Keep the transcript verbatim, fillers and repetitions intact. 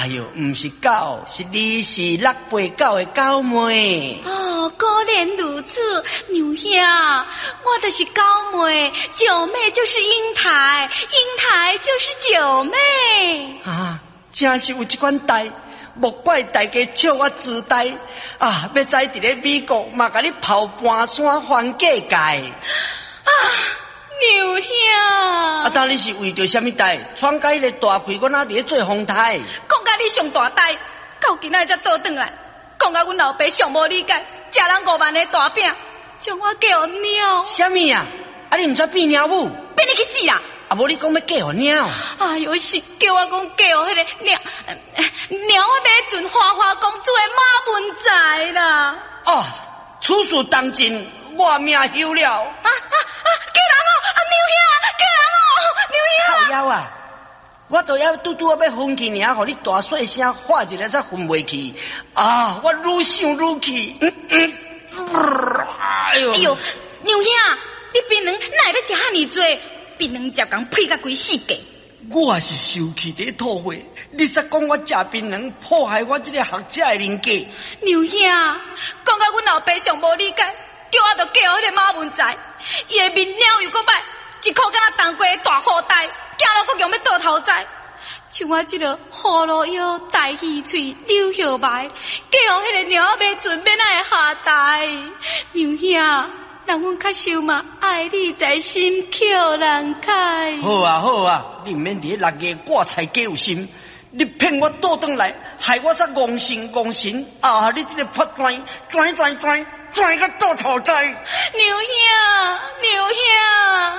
呦，唔是狗，是你是六八九的狗妹。 哦，果然如此，娘兄，我就是狗妹，九妹就是英台，英台就是九妹。 啊，真是有这款代，莫怪大家笑我自大啊！要知伫咧美国嘛，甲你跑半山环界界。 啊，娘兄， 啊，当你是为着什么代？闯甲迄个大开，我哪伫咧做风台？ 讲甲你上大代，到今仔才倒转来，讲甲阮老爸上无理解，食人五万的大饼，将我叫鸟。 什么啊？啊，你毋煞变鸟母？ 变你去死啦！ 啊，无你讲要嫁互鸟？ 哎呦，是叫我讲嫁互迄个鸟鸟我买准花花公主的马文才啦！ 哦，此事当真，我命休了。啊啊啊！叫人哦，啊牛兄，叫人哦，牛兄。 靠腰啊！我都要拄拄啊要分去尔，互你大细声喊一个才分袂去。啊，我愈想愈气。嗯嗯。哎呦！ 哎呦，牛兄，你槟榔哪会要食遐尼多？槟榔才讲配甲规世界。 我也是受气伫吐血，你才讲我食槟榔破坏我这个学者的人格。 牛兄，讲到阮老爸上无理解，叫我着叫迄个马文才，伊的面了又搁歹，一箍敢若当过大裤带，行路搁强要倒头栽。像我这个葫芦腰、大细嘴、柳叶眉，叫迄个鸟仔要准备哪会下台？牛兄。人阮较想嘛，爱你在心，扣人开。 好啊好啊，你免伫六月挂菜加有心，你骗我倒转来，害我才戇神戇神啊！你这个破砖砖砖砖砖个倒头栽。 牛兄，牛兄。